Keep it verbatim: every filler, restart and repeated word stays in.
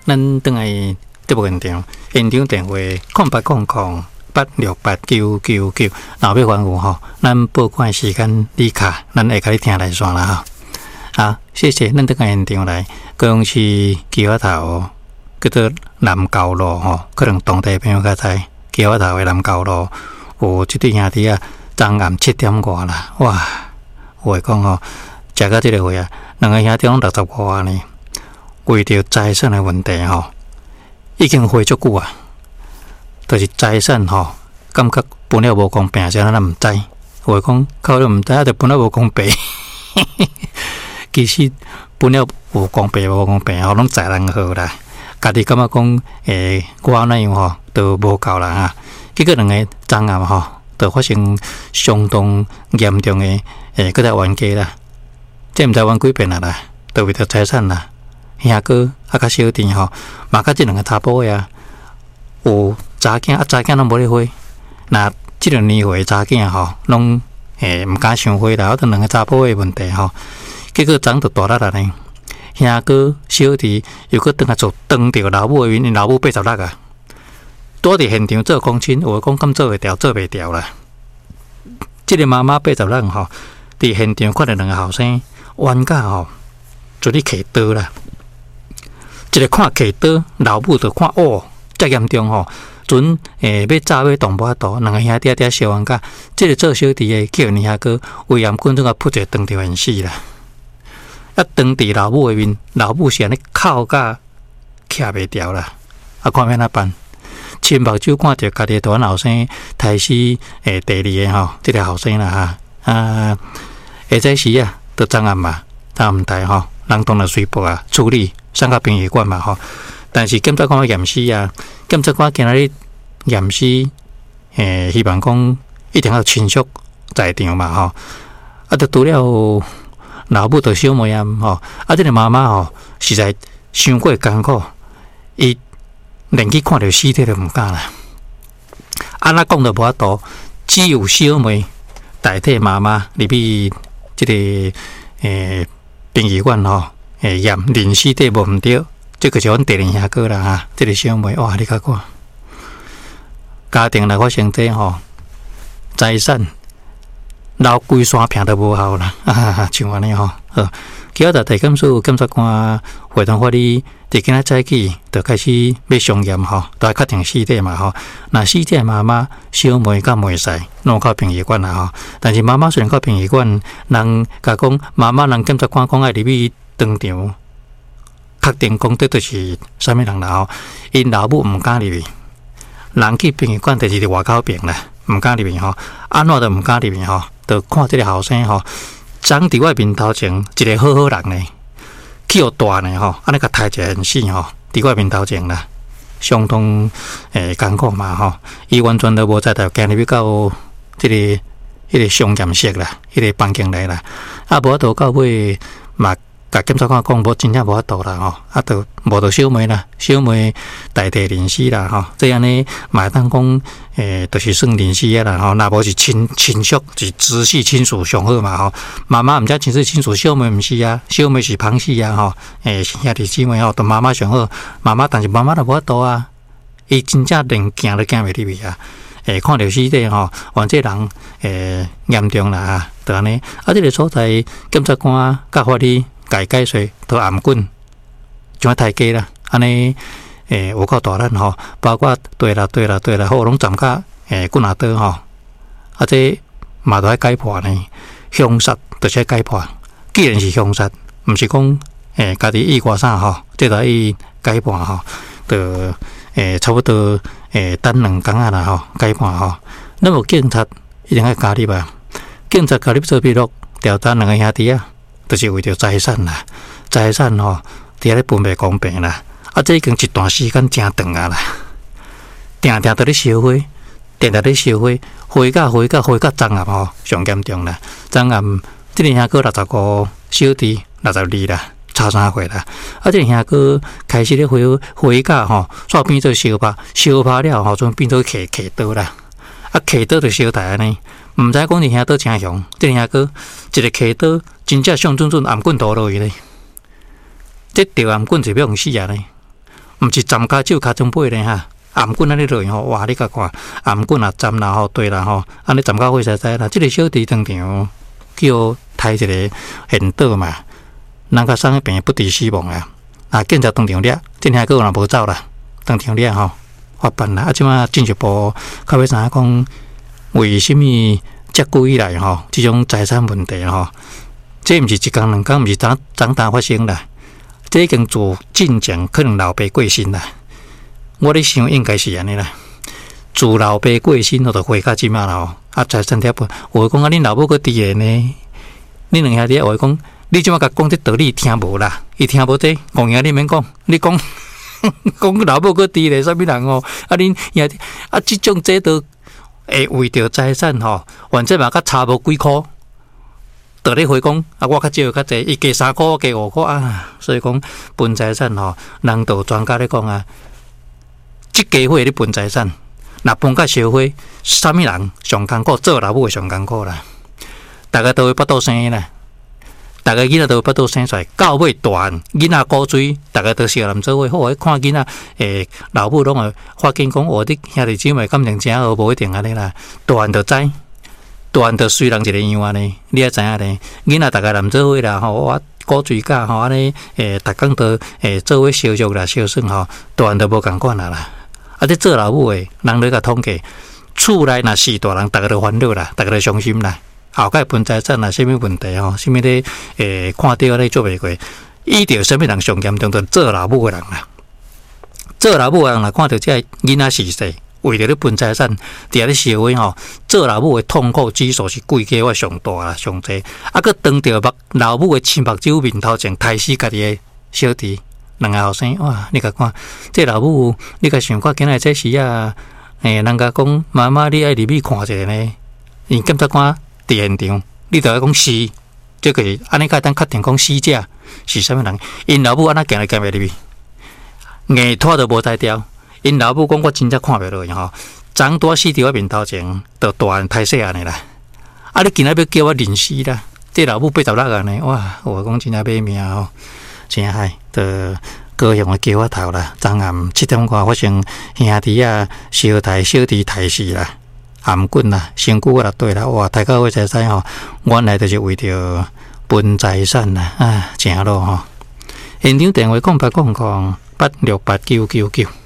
咱等来节目现场，现场电话空八空空八六八九九九，若要还有吼，咱报款时间你卡，咱会甲你听来算啦哈。好，谢谢，咱等来现场来，高雄市旗仔头叫做南高路吼，可能当地朋友较知，旗仔头的南高路有一对兄弟啊，昨暗七点外啦，哇！我讲吼，食到即个位啊，两个兄弟拢六十外呢。为着财产的问题吼，已经花足久啊，就是财产吼，感觉分了无公平，啥咱毋知。话讲靠了毋知，啊，就分了无公平。其实分了有公平无公平吼，拢在人好啦。家己感觉讲，诶，我那样吼，都无够啦哈。结果两个争拗吼，就发生相当严重的诶，搁在冤家啦。这毋知冤几遍啦啦，都为着财产啦。兄哥啊，甲小弟吼，嘛甲即两个查甫的啊，有查囝啊，查囝拢无咧花。那即两年岁查囝吼，拢诶毋敢伤花啦，我等两个查甫的问题吼，结果长就大力啦呢。兄哥小弟又搁倒来做当着老母的面，因老母八十六啊，躲伫现场做公亲，我讲敢做会掉，做袂掉啦。即个妈妈八十六吼，伫现场看到两个后生冤家吼，就咧摕刀啦。一个看摕刀，老母就看哦，遮严重吼。阵诶要炸要动无法度，两个兄弟弟小冤家，即个做小弟诶叫你遐个威严棍，总甲扑一个当着现死啦。啊，当伫老母诶面，老母是安尼哭甲徛袂掉啦。啊，看要哪办？亲目睭看着家己大后生，杀死诶第二个吼，即个后生啦哈。啊，下早时啊，都昨暗嘛，昨暗台吼，人当然随报啊处理。送到殡仪馆嘛吼，但是检察官验尸啊，检察官今仔日验尸，诶，希望讲一定要亲属在场嘛吼。啊，就除了老母着小妹啊吼，啊，这个妈妈吼实在伤过艰苦，伊连去看到尸体都毋敢啦。安那讲着无法度，只有小妹代替妈妈入去这个诶殡仪馆吼。诶，验认尸体无毋对，这个是阮第二兄哥啦哈。这个小妹哇，你看看，家庭来发生这吼，财产留规山片都无效啦，啊，像安尼吼。好，其他的地检署检察官会同法律，伫今仔早起就开始要上验吼，都要确定尸体嘛吼。那尸体妈妈、小妹甲妹婿拢到殡仪馆啦吼，但是妈妈虽然到殡仪馆，人甲讲妈妈人检察官讲爱入去。当场确定讲这就是啥物人啦吼，因老母毋敢入去，人去殡仪馆就是伫外口边啦，毋敢入去吼，安怎都毋敢入去吼，就看即个后生吼，长伫我面头前一个好好人呢，去互大呢吼，安尼甲杀一个现死吼，伫我面头前啦，相当诶艰苦嘛吼，伊完全都无在条件入去到即个迄个上验室啦，迄个房间内啦，啊无到到尾嘛。甲检察官讲无真正无法度啦吼，啊，就无到小妹啦，小妹代替认尸啦吼，这样呢，嘛当讲诶，就是算认尸诶啦吼，若无是亲亲属，是直系亲属上好嘛吼。妈妈毋只亲属亲属，小妹毋是啊，小妹是旁系啊吼，诶，兄弟姊妹吼，都妈妈上好，妈妈但是妈妈都无法度啊，伊真正连行都行袂入去啊。诶，看到尸体吼，患这人诶严重啦，就安尼。啊，这个所在检察官甲法律。解解说都暗棍，像太假啦，安尼诶有够大力吼，包括对啦对啦对啦，好拢站甲诶棍仔刀吼，啊这嘛都要解破呢，凶杀就是解破，既然是凶杀，毋是讲诶家己意外啥吼，这来伊解破吼，就诶差不多诶等两工啊啦吼，解破吼，那么警察一定要加入啊，警察加入做笔录，调查两个兄弟啊。就是为着财产啦，财产吼，伫咧分袂公平啦。啊，这已经一段时间真长啊啦，定定在咧烧火，定定咧烧火，火甲火甲火甲昨暗吼上严重啦。昨暗即个兄哥六十五，小弟六十二啦，差三岁啦。啊，即个兄哥开始咧火火甲吼，煞变做烧拍，烧拍了吼，就变做揢揢刀啦。啊，揢刀就烧台安尼。毋知讲伫兄刀真凶，即个兄哥一个揢刀，真正上准准暗棍倒落去咧。即条暗棍是要用死啊咧， 毋是站骹手骹中背呢哈。颔棍安尼落吼，哇！你甲看，颔棍啊站啦吼，对啦吼，安尼站到火使使啦。即、這個小弟當場叫抬一個現倒嘛，人家送去病不治死亡啊！啊，警察當場掠，真下個人無走啦，當場掠吼，發辦啦。啊，即馬進一步較要知影講，為什麼遮久以來吼，即種財產問題吼，這毋是一工兩工，毋是昨昨單發生啦，這已經自進前可能老爸過身啦。我咧想應該是安尼啦，自老爸過身，我就回到即馬啦吼。啊，財產貼本，我講啊，恁老母個佇個呢？恁兩兄弟話講，你即馬甲講這道理聽無啦，伊聽無這，講嘢你免講，你講講老母個佇咧，啥物人哦？啊，恁兄弟啊，即種這都會為着財產吼，反正嘛甲差無幾箍，倒咧回講啊，我較少較濟，伊加三箍，我加五箍啊，所以講分財產吼，人道專家咧講啊。即家伙咧分財產，若分甲社會，啥物人上艱苦？做老母會上艱苦啦。大家都會巴肚生啦，大家囡仔都會巴肚生出來，到尾大漢囡仔古水，大家都小人做伙。好誒，看囡仔誒，老母攏會發緊講，我啲兄弟姊妹感情真好，無一定安尼啦。大漢就知，大漢就隨人一個樣安尼，你也知影咧。囡仔大家人做伙啦，吼，我古水甲吼安尼，誒，逐工都誒做伙相續啦，相算吼，大漢都無共款啦啦。啊！你做老母誒，人咧甲統計，厝內若四大人，逐個都煩惱啦，逐個都傷心啦。後蓋分財產啊，啥物問題吼？啥物咧？誒，看到咧做袂過，伊着啥物人上嚴重？着做老母誒人啦。做老母誒人啦，看到即個囡仔逝世，為着咧分財產，佇咧社會吼，做老母誒痛苦指數是貴家我上大啦，上濟。啊，佮當着目老母誒親目睭面頭前，殺死家己誒小弟。兩個後生哇！你甲看，這老母，你甲想看，今仔這時啊，誒，人家講媽媽，你愛入去看一下呢。伊檢查看佇現場，你著愛講是，即個安尼甲當確定講死者是啥物人？因老母安那行來行袂入去，硬拖都無才調。因老母講我真正看袂落去吼，長大死佇我面頭前，就大漢太細安尼啦。啊，你今仔要叫我認死啦？這老母八十六安尼，哇！我講真正買命吼。真係，就高雄嘅橋仔頭啦，昨暗七點外發生兄弟啊，小弟小弟大事啦，頷棍啦，身軀啊對啦，哇！大家會使使吼，原來就是為着分財產啦，啊，正咯吼。現場電話空八空空八六八九九九。